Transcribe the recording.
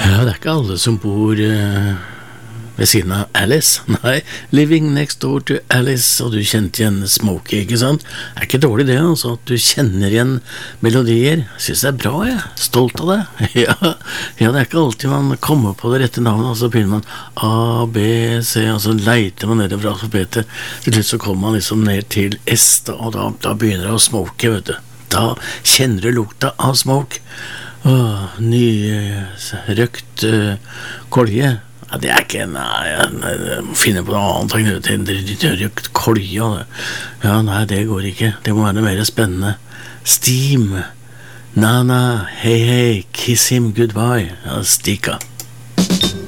Ja, det ikke alle som bor ved siden av Alice. Nei, living next door to Alice, og du kjente igjen Smokey, ikke sant? Det ikke dårlig det, altså, at du kjenner igjen melodier. Jeg synes det bra, jeg. Stolt av det. Ja, det ikke alltid man kommer på det rette navnet, og så begynner man A, B, C, og så leiter man nedover alfabetet. Til slutt så kommer man liksom ned til S, da, og da begynner det å smoke, vet du. Da kjenner du lukta av smoke. Nyrøkt kolje. Ja, det ikke nei, jeg finner på noe annet enn røkt kolje. Ja, nei, det går ikke. Det må være noe mer spennende. Steam. Nana, hei, kiss him goodbye. Ja, stikka.